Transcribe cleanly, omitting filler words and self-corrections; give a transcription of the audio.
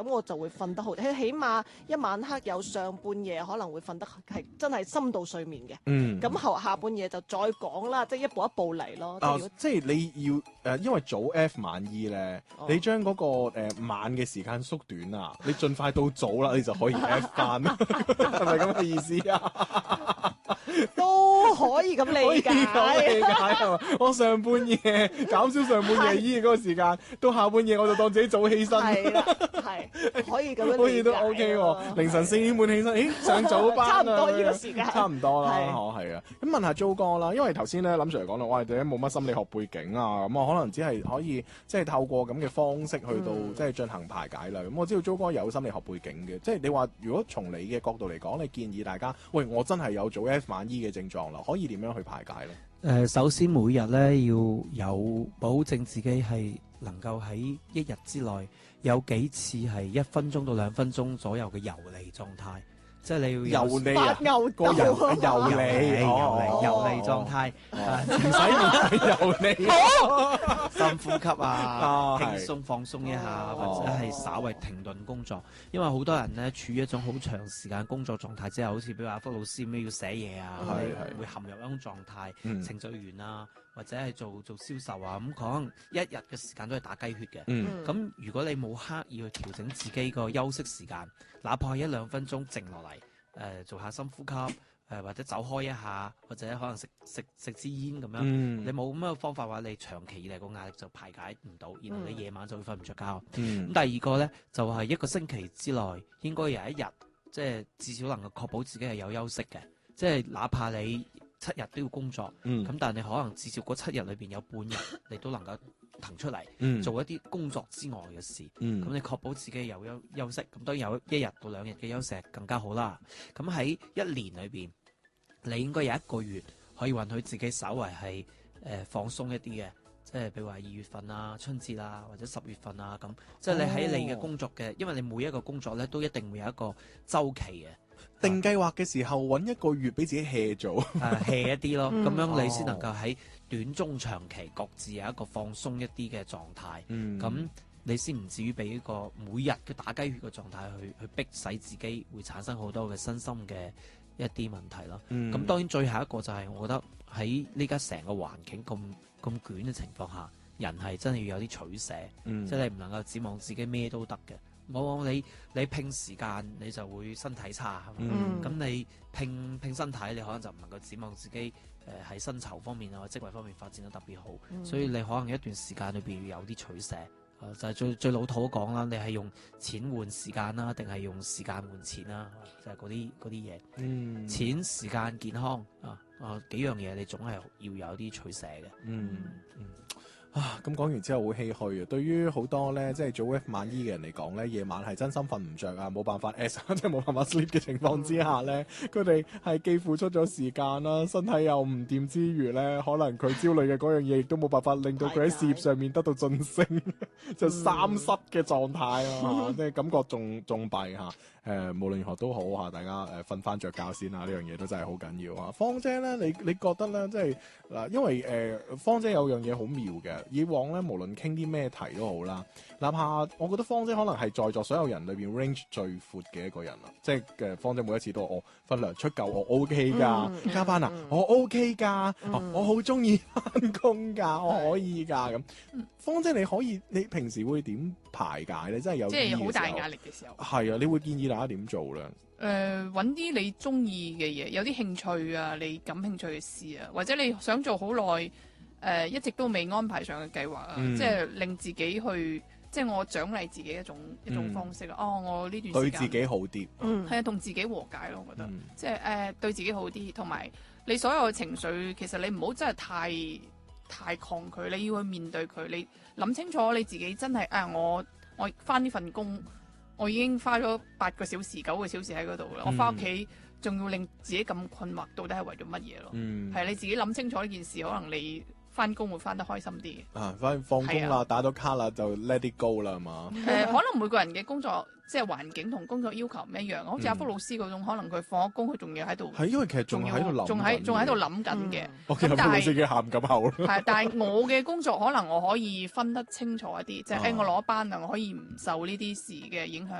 我就會瞓得好，起碼一晚黑有上半夜可能會瞓得係真係深度睡眠嘅。咁下半夜就再講啦，即係一步一步嚟咯。 即係你要因為早 F 晚 E 咧，你將嗰個晚嘅時間縮短啊，你盡快到早啦，你就可以 F 翻啦，係咪咁嘅意思啊？ 都可以咁理解， 理解係嘛？我上半夜減少上半夜 E 嗰個時間，到下半夜我就當自己早起身， 係啦，係可以咁樣理解， 好似都 OK 喎。凌晨4點半起身，咦上早班差唔多呢個時間， 差唔多啦，係啊。咁問下 Jo 哥啦，因為頭先咧林 Sir 講到，我哋冇乜心理學背景啊，咁我可能只係可以即係透過咁嘅方式去到即係進行排解啦。咁我知道 Jo 哥有心理學背景嘅，即係你話如果從你嘅角度嚟講，你建議大家，喂，我真係有早 F 晚 E 嘅症狀啦，可以點樣去排解咧？ 首先每日咧要有保證自己係能夠喺一日之內有幾次係1分鐘到2分鐘左右嘅游離狀態。即係你要游離啊，個人游離狀態，唔使游離， 深呼吸啊，輕鬆放鬆一下，或者係稍為停頓工作。因為好多人咧處於一種好長時間工作狀態之後，好似比如阿福老師咁要寫嘢啊，會陷入一種狀態，程序員啊，或者係做銷售啊，咁可能一日嘅時間都係打雞血嘅。咁如果你冇刻意去調整自己個休息時間，哪怕係1-2分鐘靜落嚟，做下深呼吸，或者走開一下，或者可能食支煙咁樣。你冇咁嘅方法話，你長期以嚟個壓力就排解唔到，然後你夜晚就會瞓唔着覺。咁第二個咧就係1個星期之內應該有一日，即係至少能夠確保自己係有休息嘅，即係哪怕你7日都要工作，咁但係你可能至少嗰7日裏邊有半日你都能夠騰出嚟，做一啲工作之外嘅事，咁你確保自己有休息，咁當然有1日到2日嘅休息更加好啦。咁喺1年裏邊，你應該有1個月可以允許自己稍為係放鬆一啲嘅，即係譬如話2月份啊、春節啊或者10月份啊咁，即係你喺你嘅工作嘅，因為你每一個工作咧都一定會有一個週期嘅。 定計劃嘅時候揾1個月俾自己 hea 做 ，hea 一啲咯，咁樣你先能夠喺短中長期各自有一個放鬆一啲嘅狀態，咁你先唔至於俾一個每日嘅打雞血嘅狀態去逼使自己會產生好多嘅身心嘅一啲問題咯。咁當然最後一個就係我覺得喺呢家成個環境咁捲嘅情況下，人係真係要有啲取捨，即係你唔能夠指望自己咩都得嘅。往往你拼時間，你就會身體差，咁你拼身體，你可能就唔能夠指望自己喺薪酬方面啊或者職位方面發展得特別好，所以你可能一段時間裏邊要有啲取捨，就係最老土講啦，你係用錢換時間啦，定係用時間換錢啦，就係嗰啲嘢，錢、時間、健康幾樣嘢，你總係要有啲取捨嘅。 咁講完之後好唏噓啊！對於好多咧，即係早 F 晚 E 嘅人嚟講咧，夜晚係真心瞓唔着啊，冇辦法 S 即係冇辦法 sleep 嘅情況之下咧，佢哋係既付出咗時間啦，身體又唔掂之餘咧，可能佢焦慮嘅嗰樣嘢亦都冇辦法令到佢喺事業上面得到晉升，就三失嘅狀態啊！即係感覺仲弊嚇。無論如何都好嚇，大家瞓翻着覺先啊！呢樣嘢都真係好緊要啊！芳姐咧，你覺得咧，即係嗱，因為芳姐有樣嘢好妙嘅。以往咧，無論傾啲咩題都好啦，哪怕我覺得芳姐可能係在座所有人裏邊 range 最闊嘅一個人啦，即係芳姐每一次都我份糧出夠，我 OK 噶，加班啊，我 OK 噶，我好中意翻工噶，我可以噶咁。芳姐你平時會點排解咧？真係有即係好大壓力嘅時候， 係啊，你會建議大家點做咧？ 揾啲你中意嘅嘢，有啲興趣啊，你感興趣嘅事啊，或者你想做好耐。一直都未安排上嘅計劃啊，即係令自己去，即係我獎勵自己一種方式啊。我呢段時間對自己好啲， 係啊，同自己和解咯，我覺得，即係對自己好啲，同埋你所有嘅情緒，其實你唔好真係太抗拒，你要去面對佢，你諗清楚你自己真係我返呢份工，我已經花咗8個小時、9個小時喺嗰度啦，我返屋企仲要令自己咁困惑，到底係為咗乜嘢咯？係你自己諗清楚呢件事，可能你翻工會翻得開心啲嘅。 翻放工啦，打到卡啦，就 let it go 啦，係嘛？ 可能每個人嘅工作即係環境同工作要求唔一樣。好似阿福老師嗰種，可能佢放咗工，佢仲要喺度。 係因為其實仲喺度諗， 仲喺度諗緊嘅。 咁但係福老師嘅喊咁口咯。 係，但係我嘅工作可能我可以分得清楚一啲，即係我攞班啊，我可以唔受呢啲事嘅影響。